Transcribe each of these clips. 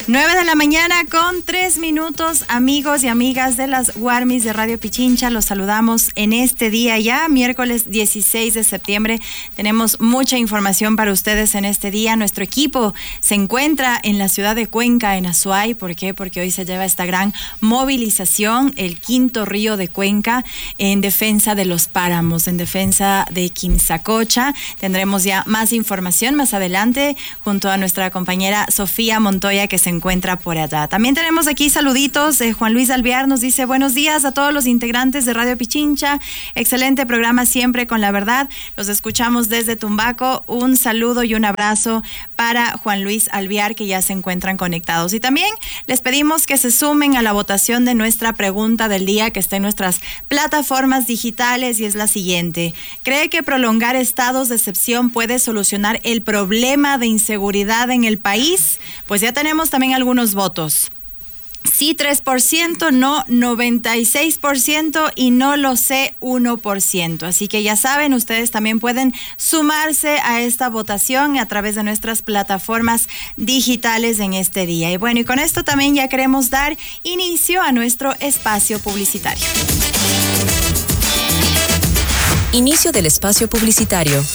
9:03 a.m, amigos y amigas de las Warmis de Radio Pichincha. Los saludamos en este día ya, miércoles 16 de septiembre. Tenemos mucha información para ustedes en este día. Nuestro equipo se encuentra en la ciudad de Cuenca, en Azuay. ¿Por qué? Porque hoy se lleva esta gran movilización, el quinto río de Cuenca, en defensa de los páramos, en defensa de Quimsacocha. Tendremos ya más información más adelante junto a nuestra compañera Sofía Montoya, que se encuentra por allá. También tenemos aquí saluditos. Juan Luis Alvear nos dice: buenos días a todos los integrantes de Radio Pichincha, excelente programa siempre con la verdad, los escuchamos desde Tumbaco. Un saludo y un abrazo para Juan Luis Alvear, que ya se encuentran conectados. Y también les pedimos que se sumen a la votación de nuestra pregunta del día, que está en nuestras plataformas digitales, y es la siguiente: ¿cree que prolongar estados de excepción puede solucionar el problema de inseguridad en el país? Pues ya tenemos también algunos votos. Sí, 3%, no 96% y no lo sé 1%. Así que ya saben, ustedes también pueden sumarse a esta votación a través de nuestras plataformas digitales en este día. Y bueno, y con esto también ya queremos dar inicio a nuestro espacio publicitario. Inicio del espacio publicitario.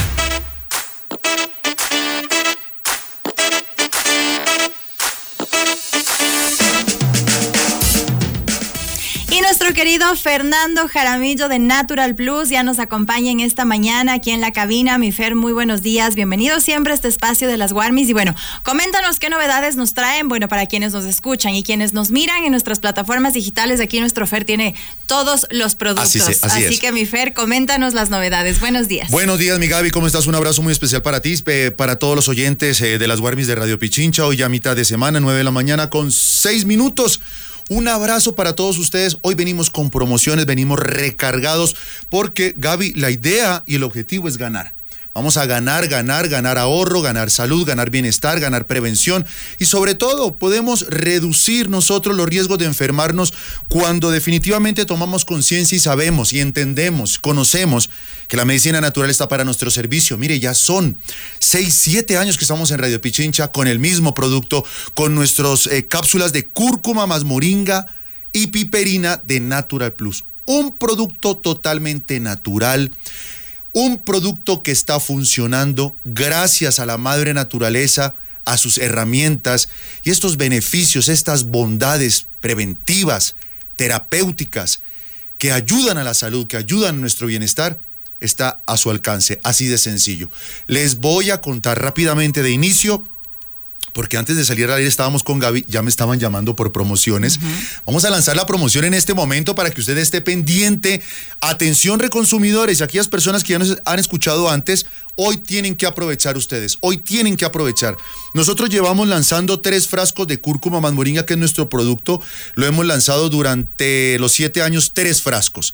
Nuestro querido Fernando Jaramillo de Natural Plus ya nos acompaña en esta mañana aquí en la cabina. Mi Fer, muy buenos días, bienvenido siempre a este espacio de las Warmis. Y bueno, coméntanos qué novedades nos traen, bueno, para quienes nos escuchan y quienes nos miran en nuestras plataformas digitales. Aquí nuestro Fer tiene todos los productos. Así que mi Fer, coméntanos las novedades. Buenos días. Buenos días, mi Gaby, ¿cómo estás? Un abrazo muy especial para ti, para todos los oyentes de las Warmis de Radio Pichincha. Hoy ya mitad de semana, 9 con 6 minutos. Un abrazo para todos ustedes. Hoy venimos con promociones, venimos recargados, porque, Gaby, la idea y el objetivo es ganar. Vamos a ganar ahorro, ganar salud, ganar bienestar, ganar prevención, y sobre todo podemos reducir nosotros los riesgos de enfermarnos cuando definitivamente tomamos conciencia y sabemos y entendemos, conocemos que la medicina natural está para nuestro servicio. Mire, ya son 6-7 años que estamos en Radio Pichincha con el mismo producto, con nuestras cápsulas de cúrcuma más moringa y piperina de Natural Plus. Un producto totalmente natural, un producto que está funcionando gracias a la madre naturaleza, a sus herramientas, y estos beneficios, estas bondades preventivas, terapéuticas, que ayudan a la salud, que ayudan a nuestro bienestar, está a su alcance, así de sencillo. Les voy a contar rápidamente de inicio, porque antes de salir al aire estábamos con Gaby, ya me estaban llamando por promociones. Vamos a lanzar la promoción en este momento para que usted esté pendiente. Atención, reconsumidores, y aquellas personas que ya nos han escuchado antes, hoy tienen que aprovechar ustedes, hoy tienen que aprovechar. Nosotros llevamos lanzando 3 frascos de cúrcuma más moringa, que es nuestro producto. Lo hemos lanzado durante los 7 años, 3 frascos.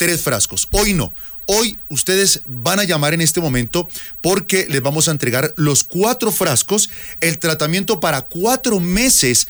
Hoy no. Hoy ustedes van a llamar en este momento porque les vamos a entregar los 4 frascos, el tratamiento para 4 meses,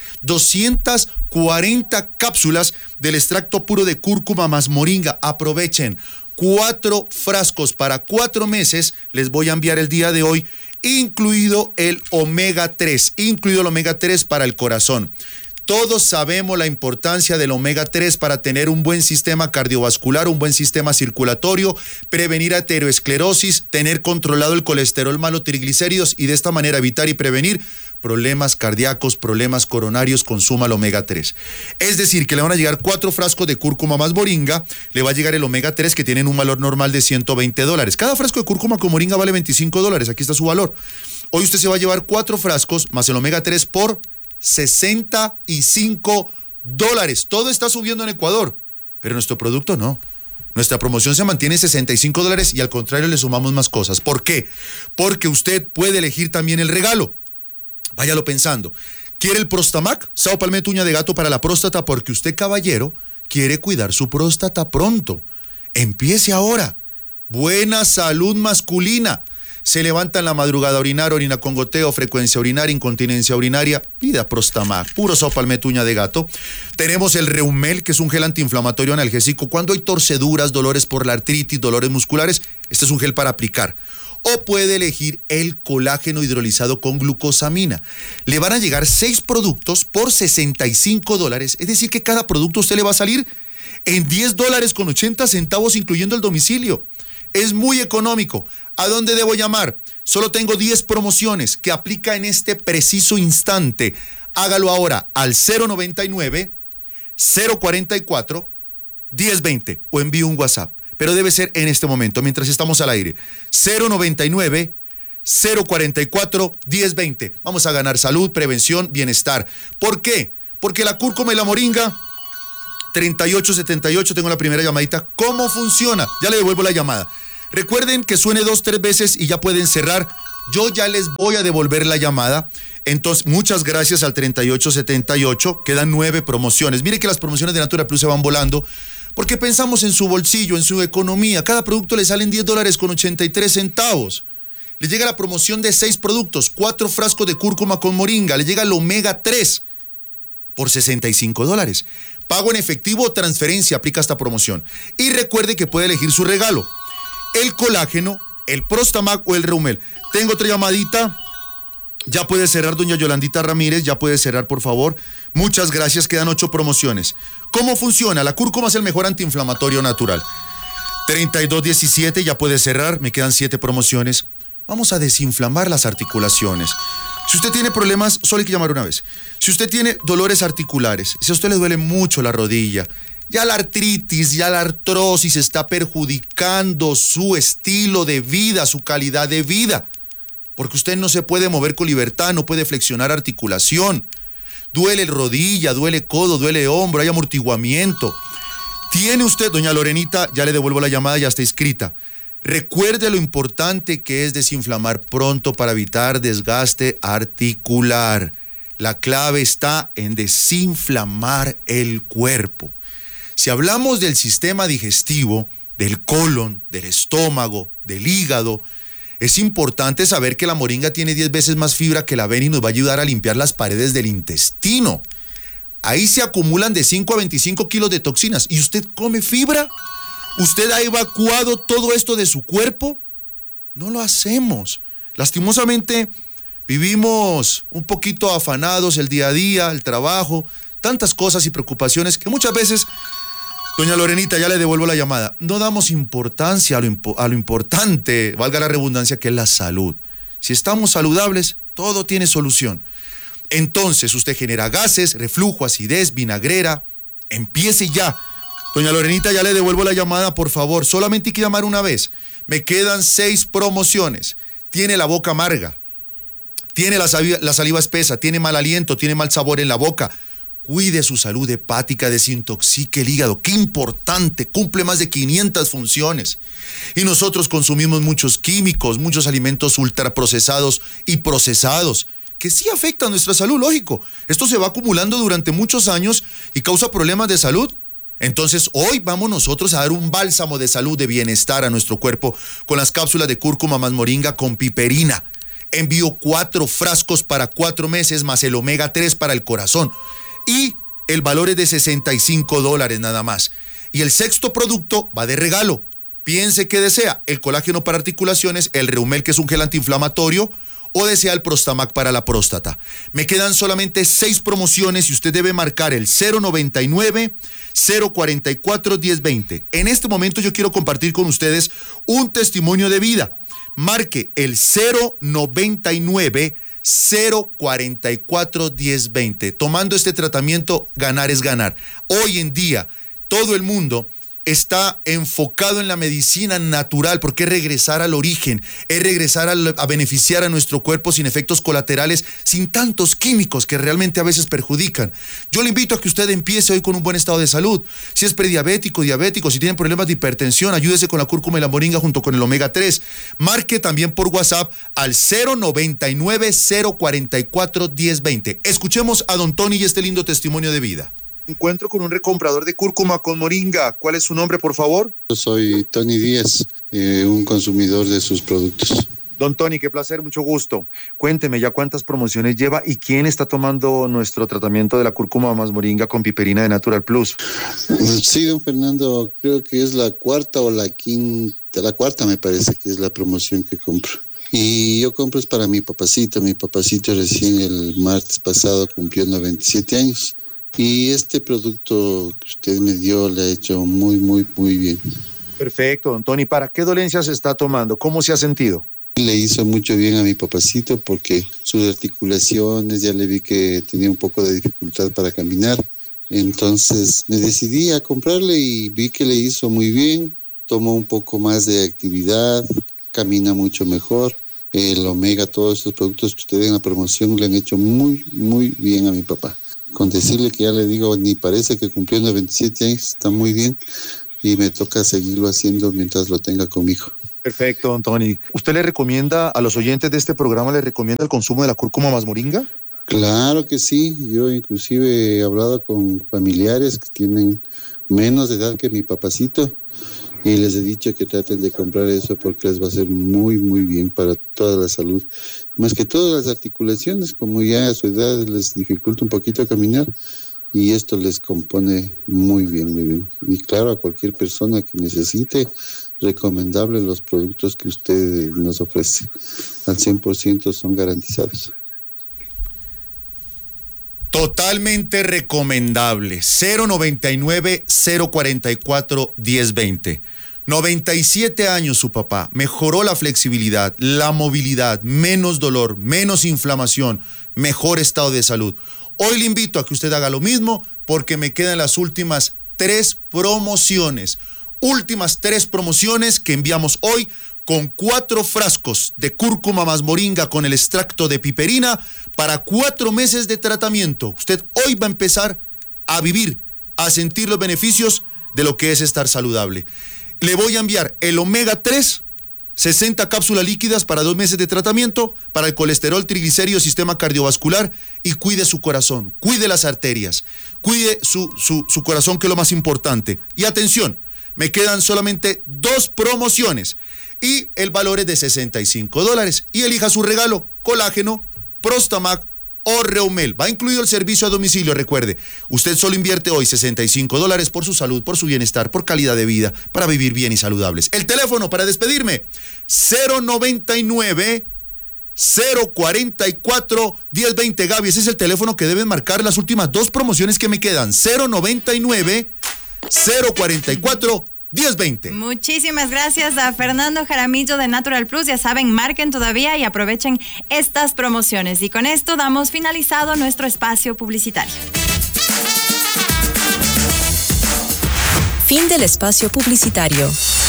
240 cápsulas del extracto puro de cúrcuma más moringa. Aprovechen, 4 frascos para 4 meses les voy a enviar el día de hoy, incluido el omega 3 para el corazón. Todos sabemos la importancia del omega 3 para tener un buen sistema cardiovascular, un buen sistema circulatorio, prevenir aterosclerosis, tener controlado el colesterol malo, triglicéridos, y de esta manera evitar y prevenir problemas cardíacos, problemas coronarios. Consuma el omega 3. Es decir, que le van a llegar 4 frascos de cúrcuma más moringa, le va a llegar el omega 3, que tienen un valor normal de $120. Cada frasco de cúrcuma con moringa vale $25, aquí está su valor. Hoy usted se va a llevar 4 frascos más el omega 3 por $65. Todo está subiendo en Ecuador, pero nuestro producto no. Nuestra promoción se mantiene en $65 y al contrario le sumamos más cosas. ¿Por qué? Porque usted puede elegir también el regalo. Váyalo pensando. ¿Quiere el Prostamac? Sao Palmetto uña de gato para la próstata, porque usted, caballero, quiere cuidar su próstata pronto. Empiece ahora. Buena salud masculina. Se levanta en la madrugada a orinar, orina con goteo, frecuencia urinaria, incontinencia urinaria, pida Prostamac, puro Sao Palmetto uña de gato. Tenemos el Reumel, que es un gel antiinflamatorio analgésico. Cuando hay torceduras, dolores por la artritis, dolores musculares, este es un gel para aplicar. o puede elegir el colágeno hidrolizado con glucosamina. Le van a llegar 6 productos por $65, es decir que cada producto a usted le va a salir en $10.80 incluyendo el domicilio. Es muy económico. ¿A dónde debo llamar? Solo tengo 10 promociones que aplica en este preciso instante. Hágalo ahora al 099-044-1020 o envíe un WhatsApp. Pero debe ser en este momento, mientras estamos al aire. 099-044-1020. Vamos a ganar salud, prevención, bienestar. ¿Por qué? Porque la cúrcuma y la moringa, 3878, tengo la primera llamadita. ¿Cómo funciona? Ya le devuelvo la llamada. Recuerden que suene 2-3 veces y ya pueden cerrar. Yo ya les voy a devolver la llamada. Entonces, muchas gracias al 3878. Quedan 9 promociones. Mire que las promociones de Natura Plus se van volando porque pensamos en su bolsillo, en su economía. Cada producto le salen $10.83. Le llega la promoción de 6 productos, 4 frascos de cúrcuma con moringa. Le llega el omega 3 por $65. Pago en efectivo o transferencia, aplica esta promoción. Y recuerde que puede elegir su regalo: el colágeno, el Prostamac o el Reumel. Tengo otra llamadita. Ya puede cerrar, doña Yolandita Ramírez, ya puede cerrar, por favor. Muchas gracias, quedan 8 promociones. ¿Cómo funciona? La cúrcuma es el mejor antiinflamatorio natural. 3217, ya puede cerrar, me quedan 7 promociones. Vamos a desinflamar las articulaciones. Si usted tiene problemas, solo hay que llamar una vez. Si usted tiene dolores articulares, si a usted le duele mucho la rodilla, ya la artritis, ya la artrosis está perjudicando su estilo de vida, su calidad de vida. Porque usted no se puede mover con libertad, no puede flexionar articulación. Duele rodilla, duele codo, duele hombro, hay amortiguamiento. Tiene usted, doña Lorenita, ya le devuelvo la llamada, ya está inscrita. Recuerde lo importante que es desinflamar pronto para evitar desgaste articular. La clave está en desinflamar el cuerpo. Si hablamos del sistema digestivo, del colon, del estómago, del hígado, es importante saber que la moringa tiene 10 veces más fibra que la avena y nos va a ayudar a limpiar las paredes del intestino. Ahí se acumulan de 5 a 25 kilos de toxinas. ¿Y usted come fibra? ¿Usted ha evacuado todo esto de su cuerpo? No lo hacemos. Lastimosamente, vivimos un poquito afanados el día a día, el trabajo, tantas cosas y preocupaciones que muchas veces, doña Lorenita, ya le devuelvo la llamada, no damos importancia a lo importante, valga la redundancia, que es la salud. Si estamos saludables, todo tiene solución. Entonces, usted genera gases, reflujo, acidez, vinagrera. Empiece ya. Doña Lorenita, ya le devuelvo la llamada, por favor. Solamente hay que llamar una vez. Me quedan 6 promociones. Tiene la boca amarga, tiene la saliva espesa, tiene mal aliento, tiene mal sabor en la boca. Cuide su salud hepática, desintoxique el hígado. ¡Qué importante! Cumple más de 500 funciones. Y nosotros consumimos muchos químicos, muchos alimentos ultraprocesados y procesados, que sí afectan nuestra salud, lógico. Esto se va acumulando durante muchos años y causa problemas de salud. Entonces, hoy vamos nosotros a dar un bálsamo de salud, de bienestar a nuestro cuerpo con las cápsulas de cúrcuma más moringa con piperina. Envío 4 frascos para 4 meses más el omega 3 para el corazón. Y el valor es de $65 nada más. Y el 6º producto va de regalo. Piense que desea el colágeno para articulaciones, el Reumel, que es un gel antiinflamatorio, o desea el Prostamac para la próstata. Me quedan solamente 6 promociones y usted debe marcar el 099-044-1020. En este momento yo quiero compartir con ustedes un testimonio de vida. Marque el 099-044-1020. Tomando este tratamiento, ganar es ganar. Hoy en día, todo el mundo está enfocado en la medicina natural, porque es regresar al origen, es regresar a beneficiar a nuestro cuerpo sin efectos colaterales, sin tantos químicos que realmente a veces perjudican. Yo le invito a que usted empiece hoy con un buen estado de salud. Si es prediabético, diabético, si tiene problemas de hipertensión, ayúdese con la cúrcuma y la moringa junto con el omega 3. Marque también por WhatsApp al 099-044-1020. Escuchemos a don Tony y este lindo testimonio de vida. Encuentro con un recomprador de cúrcuma con moringa. ¿Cuál es su nombre, por favor? Yo soy Tony Díaz, un consumidor de sus productos. Don Tony, qué placer, mucho gusto. Cuénteme ya cuántas promociones lleva y quién está tomando nuestro tratamiento de la cúrcuma más moringa con piperina de Natural Plus. Sí, don Fernando, creo que es la cuarta o la quinta, la cuarta me parece que es la promoción que compro. Y yo compro es para mi papacito recién el martes pasado cumplió 97 años. Y este producto que usted me dio le ha hecho muy bien. Perfecto, don Tony. ¿Para qué dolencias está tomando? ¿Cómo se ha sentido? Le hizo mucho bien a mi papacito porque sus articulaciones, ya le vi que tenía un poco de dificultad para caminar. Entonces me decidí a comprarle y vi que le hizo muy bien. Tomó un poco más de actividad, camina mucho mejor. El Omega, todos esos productos que usted en la promoción le han hecho muy bien a mi papá. Con decirle que ya le digo, ni parece que cumplió 97 años, está muy bien y me toca seguirlo haciendo mientras lo tenga conmigo. Perfecto, don Tony. ¿Usted le recomienda a los oyentes de este programa, le recomienda el consumo de la cúrcuma más moringa? Claro que sí, yo inclusive he hablado con familiares que tienen menos de edad que mi papacito y les he dicho que traten de comprar eso porque les va a ser muy bien para toda la salud. Más que todas las articulaciones, como ya a su edad les dificulta un poquito caminar y esto les compone muy bien. Y claro, a cualquier persona que necesite, recomendable los productos que usted nos ofrece. Al 100% son garantizados. Totalmente recomendable. 099-044-1020. 97 años su papá. Mejoró la flexibilidad, la movilidad, menos dolor, menos inflamación, mejor estado de salud. Hoy le invito a que usted haga lo mismo porque me quedan las últimas 3 promociones. Últimas 3 promociones que enviamos hoy con 4 frascos de cúrcuma más moringa con el extracto de piperina para 4 meses de tratamiento. Usted hoy va a empezar a vivir, a sentir los beneficios de lo que es estar saludable. Le voy a enviar el Omega 3, 60 cápsulas líquidas para 2 meses de tratamiento, para el colesterol, triglicéridos, sistema cardiovascular, y cuide su corazón, cuide las arterias, cuide su corazón, que es lo más importante. Y atención, me quedan solamente 2 promociones y el valor es de $65. Y elija su regalo: colágeno, Prostamac o Reumel. Va incluido el servicio a domicilio. Recuerde, usted solo invierte hoy $65 por su salud, por su bienestar, por calidad de vida, para vivir bien y saludables. El teléfono para despedirme: 099-044-1020. Gaby, ese es el teléfono que deben marcar las últimas 2 promociones que me quedan. 099-044-1020. Muchísimas gracias a Fernando Jaramillo de Natural Plus. Ya saben, marquen todavía y aprovechen estas promociones. Y con esto damos finalizado nuestro espacio publicitario. Fin del espacio publicitario.